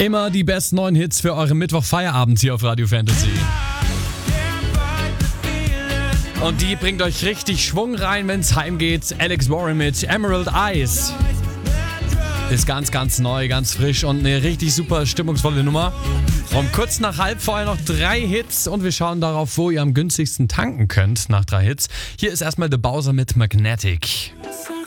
Immer die besten neuen Hits für euren Mittwoch-Feierabend hier auf Radio Fantasy. Und die bringt euch richtig Schwung rein, wenn es heimgeht. Alex Warren mit Emerald Eyes. Ist ganz, ganz neu, ganz frisch und eine richtig super stimmungsvolle Nummer. Um kurz nach halb vorher noch 3 Hits und wir schauen darauf, wo ihr am günstigsten tanken könnt nach 3 Hits. Hier ist erstmal The Bowser mit Magnetic.